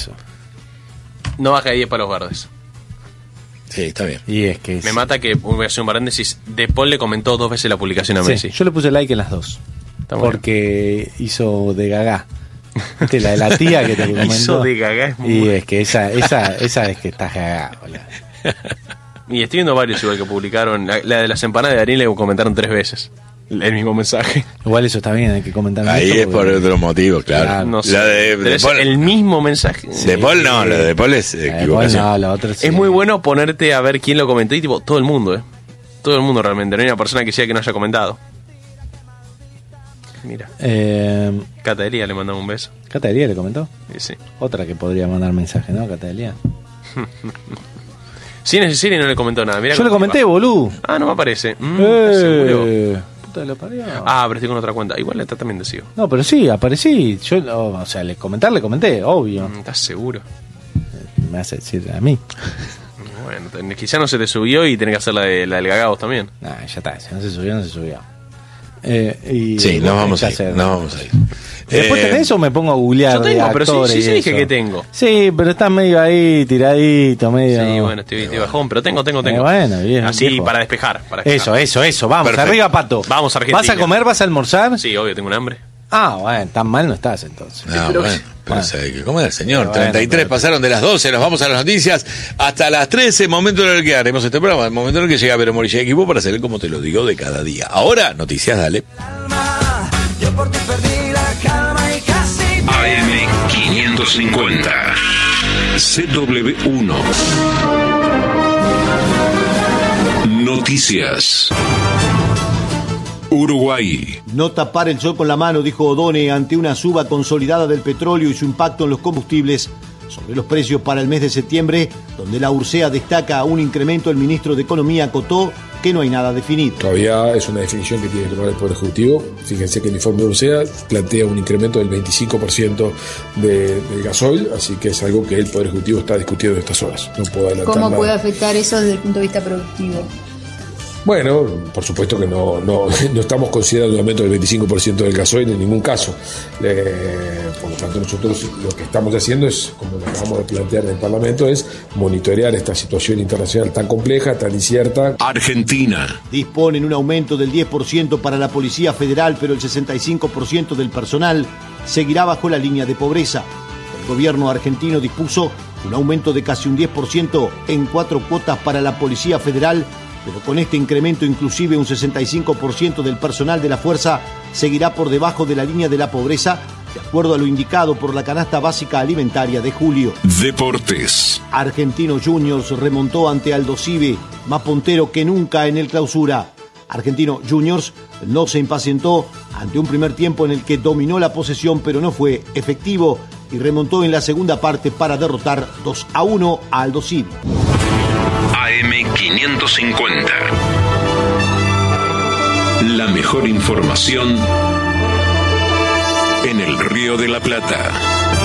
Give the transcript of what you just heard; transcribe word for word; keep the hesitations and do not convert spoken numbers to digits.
eso. No baja de diez palos verdes. Sí, está bien. Y es que... Me es... mata que, voy a hacer un paréntesis, De Paul le comentó dos veces la publicación a Sí, Messi. yo le puse like en las dos. Está bueno. Porque hizo de Gaga. ¿Viste? La de la tía que te comentó. Hizo de Gaga, es muy Y bueno. es que esa, esa, esa es que está Gaga, boludo. Y estoy viendo varios igual que publicaron. La, la de las empanadas de Darín le comentaron tres veces el mismo mensaje. Igual eso está bien, hay que comentar Ahí mucho es por porque- otro motivo, claro. Claro. No sé. La de, Pero de es Paul, el mismo mensaje. de Paul no, la de Paul es Eh, bueno, equivocación. no, la otra sí. Es muy bueno ponerte a ver quién lo comentó y tipo, todo el mundo, ¿eh? Todo el mundo realmente. No hay una persona que sea que no haya comentado. Mira, Eh, Cata Elía le mandamos un beso. Cata Elía le comentó. Y sí. Otra que podría mandar mensaje, ¿no? Cata Elía. Sí, Necesiri no le comentó nada. Mirá Yo le cómo comenté, va. boludo. Ah, no me aparece. Mm, ¿estás seguro? Eh, puta de la parió. Ah, pero estoy con otra cuenta. Igual está también sigo. No, pero sí, aparecí. Yo, oh, o sea, le comentar, le comenté, obvio. Mm, ¿Estás seguro? Me hace decir a mí. Bueno, ten- quizá no se te subió y tenés que hacer la, de, la del Gagaos también. Nah, ya está. Si no se subió, no se subió. Eh, y Sí, vos nos vamos tenés a que ir. hacer- Nos vamos a ir. ¿Después Eh, tenés o me pongo a googlear? Yo tengo, de pero sí, actores sí, y sí dije eso? que tengo. Sí, pero está medio ahí, tiradito, medio. Sí, bueno, estoy, estoy bajón, pero tengo, tengo, tengo. Eh, bueno, bien, Así, viejo. para despejar, para despejar. Eso, eso, eso. Vamos, Perfecto. arriba, Pato. Vamos, Argentina. ¿Vas a comer? ¿Vas a almorzar? Sí, obvio, tengo un hambre. Ah, bueno, tan mal no estás entonces. No, pero- bueno, pero bueno. se hay que comer, señor. Pero bueno, treinta y tres pero- pasaron de las doce, nos vamos a las noticias hasta las trece, momento en el que haremos este programa, el momento en el que llega Vero Morilla y equipo para saber cómo te lo digo de cada día. Ahora, noticias, dale. Yo por ti perdí la calma y casi A M quinientos cincuenta C W uno Noticias. Uruguay. No tapar el sol con la mano, dijo Odone, ante una suba consolidada del petróleo y su impacto en los combustibles. Sobre los precios para el mes de septiembre, donde la URSEA destaca un incremento, el ministro de Economía acotó que no hay nada definido. Todavía es una definición que tiene que tomar el Poder Ejecutivo. Fíjense que el informe de URSEA plantea un incremento del veinticinco por ciento de, del gasoil, así que es algo que el Poder Ejecutivo está discutiendo en estas horas. No puedo adelantar ¿Cómo nada. puede afectar eso desde el punto de vista productivo? Bueno, por supuesto que no, no, no estamos considerando un aumento del veinticinco por ciento del gasoil en ningún caso. Eh, por lo tanto, nosotros lo que estamos haciendo es, como lo acabamos de plantear en el Parlamento, es monitorear esta situación internacional tan compleja, tan incierta. Argentina. Disponen un aumento del diez por ciento para la Policía Federal, pero el sesenta y cinco por ciento del personal seguirá bajo la línea de pobreza. El gobierno argentino dispuso un aumento de casi un diez por ciento en cuatro cuotas para la Policía Federal, pero con este incremento inclusive un sesenta y cinco por ciento del personal de la fuerza seguirá por debajo de la línea de la pobreza, de acuerdo a lo indicado por la canasta básica alimentaria de julio. Deportes. Argentino Juniors remontó ante Aldo Civi, más puntero que nunca en el Clausura. Argentino Juniors no se impacientó ante un primer tiempo en el que dominó la posesión pero no fue efectivo y remontó en la segunda parte para derrotar dos a uno a Aldo Civi. A M quinientos cincuenta. La mejor información en el Río de la Plata.